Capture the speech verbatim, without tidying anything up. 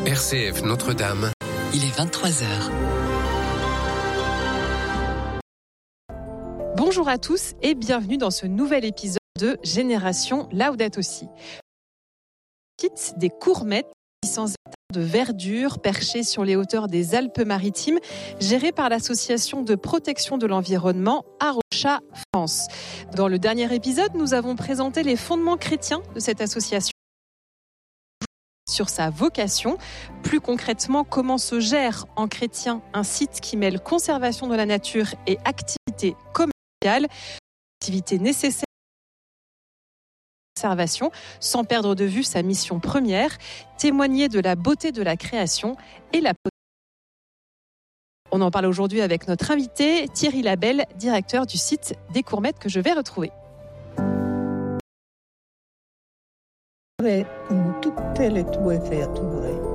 R C F Notre-Dame. Il est vingt-trois heures. Bonjour à tous et bienvenue dans ce nouvel épisode de Génération Laudato Si. Site des Courmettes, sans hectares de verdure perchés sur les hauteurs des Alpes-Maritimes, géré par l'association de protection de l'environnement Arocha France. Dans le dernier épisode, nous avons présenté les fondements chrétiens de cette association, sur sa vocation. Plus concrètement, comment se gère en chrétien un site qui mêle conservation de la nature et activité commerciale, activité nécessaire à la conservation, sans perdre de vue sa mission première, témoigner de la beauté de la création et la. On en parle aujourd'hui avec notre invité, Thierry Labelle, directeur du site des Courmettes, que je vais retrouver. Con tutte le tue creature